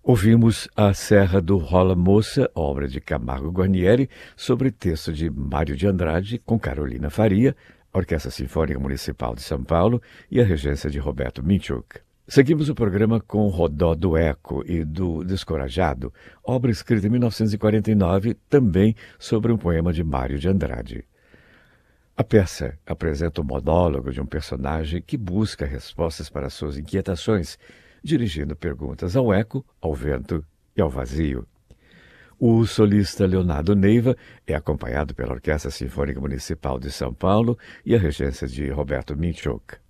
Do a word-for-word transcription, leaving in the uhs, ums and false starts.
Ouvimos A Serra do Rola Moça, obra de Camargo Guarnieri, sobre texto de Mário de Andrade, com Carolina Faria, a Orquestra Sinfônica Municipal de São Paulo e a regência de Roberto Minchuk. Seguimos o programa com Rodó do Eco e do Descorajado, obra escrita em mil novecentos e quarenta e nove, também sobre um poema de Mário de Andrade. A peça apresenta o monólogo de um personagem que busca respostas para suas inquietações, dirigindo perguntas ao eco, ao vento e ao vazio. O solista Leonardo Neiva é acompanhado pela Orquestra Sinfônica Municipal de São Paulo e a regência de Roberto Minchuk.